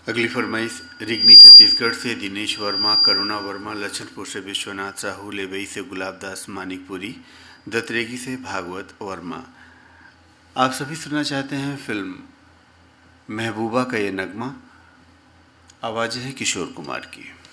अगली फरमाइश रिगनी छत्तीसगढ़ से दिनेश वर्मा, करुणा वर्मा, लच्छनपुर से विश्वनाथ साहू, लेबई से गुलाबदास मानिकपुरी, दतरेगी से भागवत वर्मा। आप सभी सुनना चाहते हैं फिल्म महबूबा का ये नगमा। आवाज़ है किशोर कुमार की।